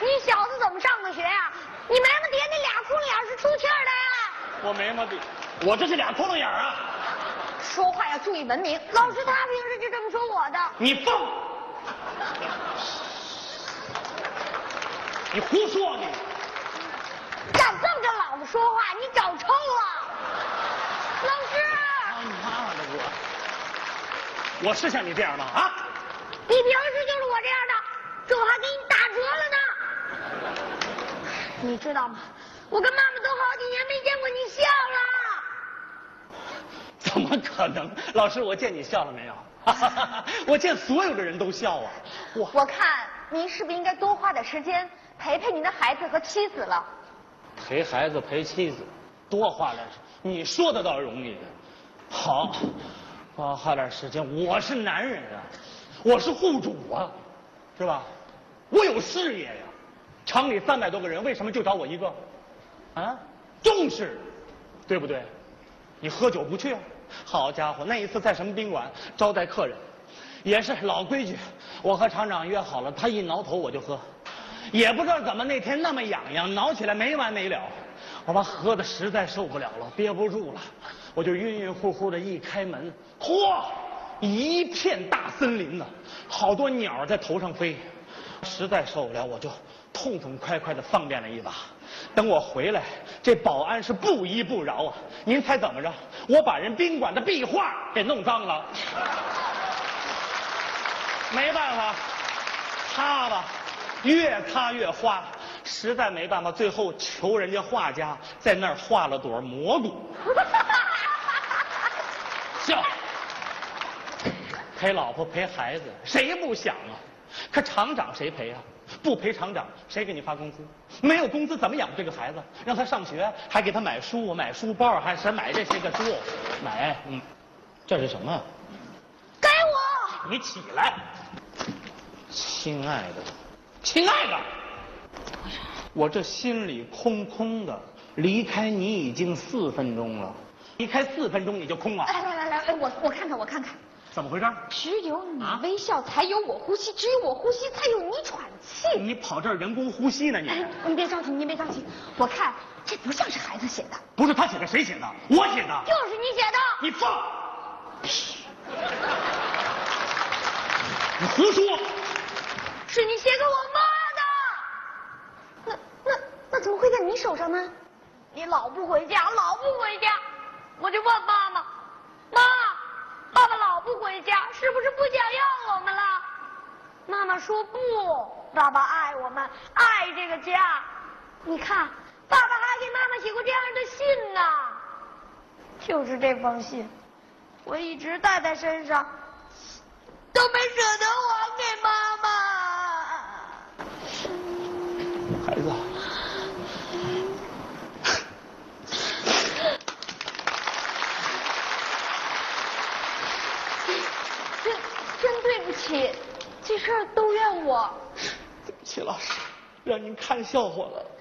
你小子怎么上的学呀？你眉毛底下那俩窟窿眼是出气儿的呀？ 我眉毛底，我这是俩窟窿眼啊！ 说话要注意文明。老师他平时就这么说我的。 你放！你胡说你！ 敢这么跟老子说话，你找抽了！老师！ 你妈的我是像你这样吗？啊！ 你平时就是我这样的，这我还给你打折了呢。你知道吗？我跟妈妈都好几年没见过你笑了。 怎么可能？老师，我见你笑了没有？我见所有的人都笑啊！ 我看您是不是应该多花点时间陪陪您的孩子和妻子了？ 陪孩子陪妻子，多花点时间，你说的倒容易。好，多花点时间。我是男人啊，我是户主啊，是吧？我有事业呀。厂里300多个人，为什么就找我一个？啊，重视，对不对？你喝酒不去啊？好家伙，那一次在什么宾馆招待客人，也是老规矩，我和厂长约好了，他一挠头我就喝，也不知道怎么那天那么痒痒，挠起来没完没了，我把喝的实在受不了了，憋不住了，我就晕晕乎乎的一开门，嚯，一片大森林呢，好多鸟在头上飞，实在受不了，我就痛痛快快的放便了一把。等我回来，这保安是不依不饶啊！您猜怎么着？我把人宾馆的壁画给弄脏了。没办法，擦吧，越擦越花，实在没办法，最后求人家画家在那儿画了朵蘑菇。笑，陪老婆陪孩子，谁不想啊？可厂长谁陪啊？不陪厂长，谁给你发工资？没有工资怎么养这个孩子？让他上学，还给他买书、买书包，还是买这些个书，买，这是什么？ 给我！ 你起来，亲爱的，亲爱的，我这心里空空的，离开你已经4分钟了，离开4分钟你就空了。 来，我看看，我看看。 怎么回事？ 只有你微笑，才有我呼吸；只有我呼吸，才有你喘气。 你跑这儿人工呼吸呢？ 您别着急，您别着急。我看这不像是孩子写的。 不是他写的，谁写的？我写的。 就是你写的。 你放！你胡说！ 是你写给我妈的。那怎么会在你手上呢？你老不回家，老不回家，我就问妈妈，妈。爸爸老不回家，是不是不想要我们了？妈妈说不，爸爸爱我们，爱这个家。你看，爸爸还给妈妈写过这样的信呢。就是这封信，我一直带在身上，都没舍得还给妈妈。 孩子。 真对不起，这事儿都怨我。 对不起，老师，让您看笑话了。